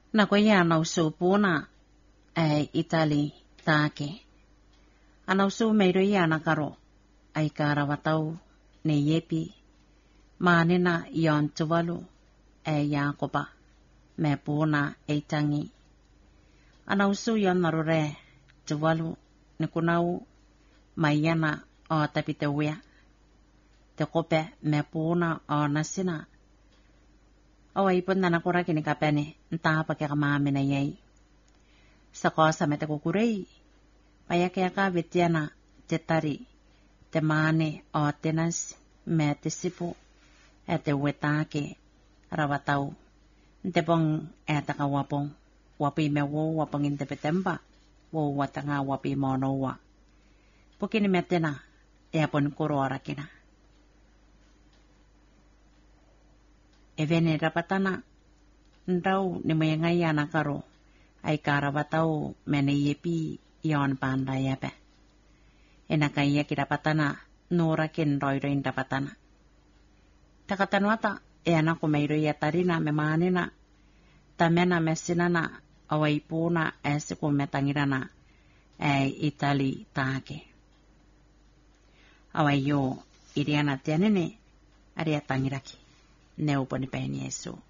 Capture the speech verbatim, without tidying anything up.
Na ko ia na usu puna ai Itali take. Ana usu meiro ia na karo ai karawatau ne yepi manena yon tuvalu ai Yakoba me puna ai tangi. Ana usu yon narure tuvalu ne kunau maiana o tapite wea. Te kope me puna o nasina. O ipun na nakura kini kapene nta pa kaya mamina yai. Sa kosa me te kukurei. Paya kaya ka vetiana te tari te mane o tenas me te sipu e te wetake rawatau. Te pong e taka wapong. Wapi me wo wapong in te petemba. Wo watanga wapi monowa. Pukini me tena e apon kuro arakina. E vene rapatana ndau ni mo ngai ana karo ai karawatau mene yepi ion panda yepe. Ena kaya ki rapatana nora ken roi roi rapatana. Takatanwata e ana ko meiro ya tarina me manena tamena mesinana awai puna e siku metangirana e Itali take. Awai yo iriana tianene aria tangiraki. Neuponi peni Yesu.